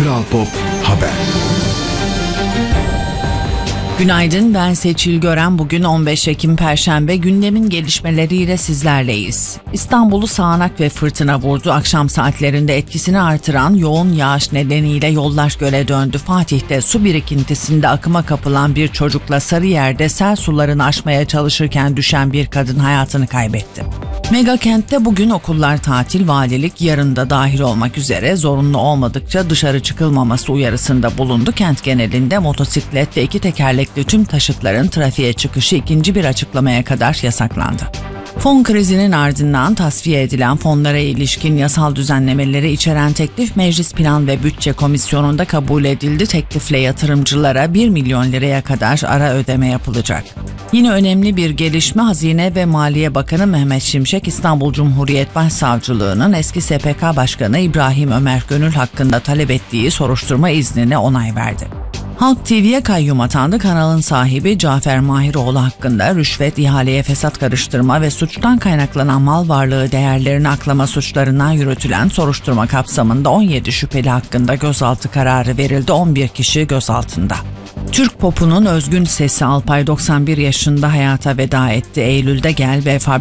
Kral Pop Haber. Günaydın, ben Seçil Gören. Bugün 15 Ekim Perşembe, gündemin gelişmeleriyle sizlerleyiz. İstanbul'u sağanak ve fırtına vurdu. Akşam saatlerinde etkisini artıran yoğun yağış nedeniyle yollar göle döndü. Fatih'te su birikintisinde akıma kapılan bir çocukla Sarıyer'de sel sularını aşmaya çalışırken düşen bir kadın hayatını kaybetti. Mega kentte bugün okullar tatil, valilik yarın da dahil olmak üzere zorunlu olmadıkça dışarı çıkılmaması uyarısında bulundu. Kent genelinde motosiklet ve 2 tekerlekli tüm taşıtların trafiğe çıkışı ikinci bir açıklamaya kadar yasaklandı. Fon krizinin ardından tasfiye edilen fonlara ilişkin yasal düzenlemeleri içeren teklif Meclis Plan ve Bütçe Komisyonu'nda kabul edildi. Teklifle yatırımcılara 1 milyon liraya kadar ara ödeme yapılacak. Yine önemli bir gelişme, Hazine ve Maliye Bakanı Mehmet Şimşek, İstanbul Cumhuriyet Başsavcılığı'nın eski SPK Başkanı İbrahim Ömer Gönül hakkında talep ettiği soruşturma iznine onay verdi. Halk TV'ye kayyum atandı. Kanalın sahibi Cafer Mahiroğlu hakkında rüşvet, ihaleye fesat karıştırma ve suçtan kaynaklanan mal varlığı değerlerini aklama suçlarından yürütülen soruşturma kapsamında 17 şüpheli hakkında gözaltı kararı verildi. 11 kişi gözaltında. Türk popunun özgün sesi Alpay 91 yaşında hayata veda etti. Eylül'de Gel ve